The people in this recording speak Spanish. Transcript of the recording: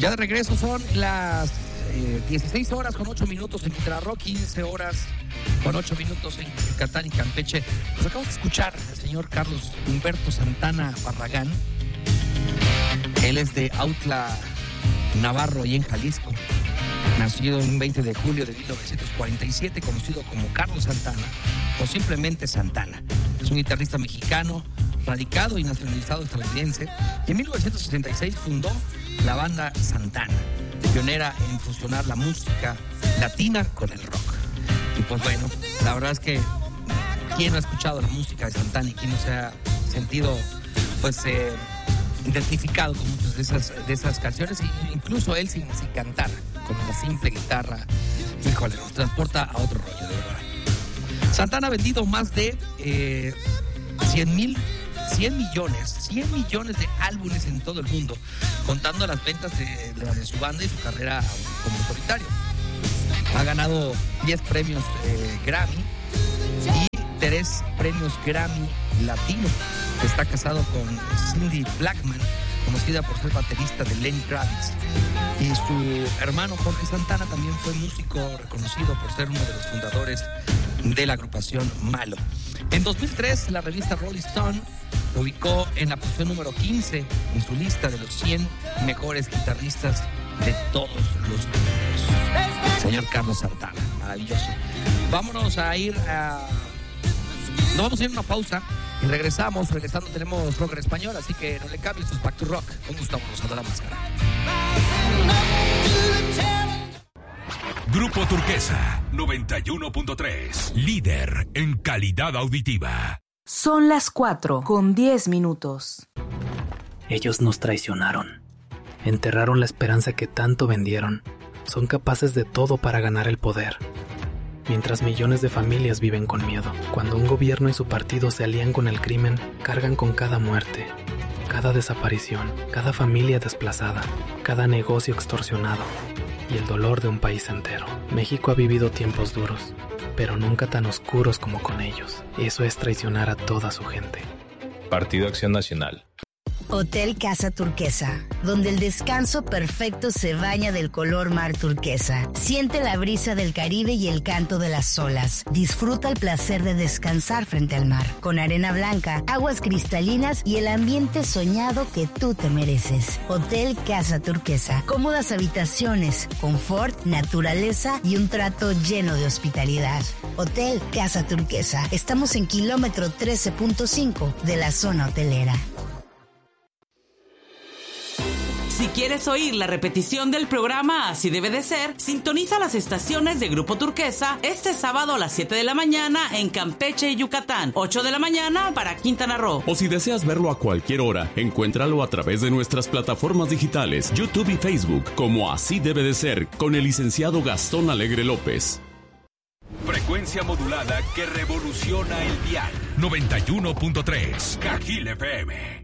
Ya de regreso son las 16 horas con 8 minutos en Quintana Roo, 15 horas con 8 minutos en Yucatán y Campeche. Nos acabamos de escuchar al señor Carlos Humberto Santana Barragán. Él es de Autla, Navarro, y en Jalisco. Nacido un 20 de julio de 1947, conocido como Carlos Santana o simplemente Santana. Es un guitarrista mexicano, radicado y nacionalizado estadounidense, y en 1966 fundó la banda Santana, pionera en fusionar la música latina con el rock. Y pues bueno, la verdad es que ¿quién no ha escuchado la música de Santana y quién no se ha sentido pues identificado con muchas de esas canciones? E incluso él sin cantar, con una simple guitarra, híjole, nos transporta a otro rollo, de verdad. Santana ha vendido más de 100 millones de álbumes en todo el mundo, contando las ventas de su banda y su carrera como solitario. Ha ganado 10 premios Grammy y 3 premios Grammy Latino. Está casado con Cindy Blackman, conocida por ser baterista de Lenny Kravitz. Y su hermano Jorge Santana también fue músico reconocido por ser uno de los fundadores de la agrupación Malo. En 2003, la revista Rolling Stone lo ubicó en la posición número 15 en su lista de los 100 mejores guitarristas de todos los tiempos. Señor Carlos Santana, maravilloso. Vámonos a ir a... Nos vamos a ir a una pausa y regresando tenemos rock en español, así que no le cambien sus Back to Rock. Con Gustavo Lozano La Máscara. Grupo Turquesa 91.3, líder en calidad auditiva. Son las 4:10. Ellos nos traicionaron. Enterraron la esperanza que tanto vendieron. Son capaces de todo para ganar el poder. Mientras millones de familias viven con miedo. Cuando un gobierno y su partido se alían con el crimen, cargan con cada muerte, cada desaparición, cada familia desplazada, cada negocio extorsionado y el dolor de un país entero. México ha vivido tiempos duros, pero nunca tan oscuros como con ellos. Eso es traicionar a toda su gente. Partido Acción Nacional. Hotel Casa Turquesa, donde el descanso perfecto se baña del color mar turquesa. Siente la brisa del Caribe y el canto de las olas. Disfruta el placer de descansar frente al mar, con arena blanca, aguas cristalinas y el ambiente soñado que tú te mereces. Hotel Casa Turquesa, cómodas habitaciones, confort, naturaleza y un trato lleno de hospitalidad. Hotel Casa Turquesa. Estamos en kilómetro 13.5 de la zona hotelera. Si quieres oír la repetición del programa Así Debe de Ser, sintoniza las estaciones de Grupo Turquesa este sábado a las 7 de la mañana en Campeche y Yucatán, 8 de la mañana para Quintana Roo. O si deseas verlo a cualquier hora, encuéntralo a través de nuestras plataformas digitales, YouTube y Facebook, como Así Debe de Ser, con el licenciado Gastón Alegre López. Frecuencia modulada que revoluciona el dial. 91.3, Cajil FM.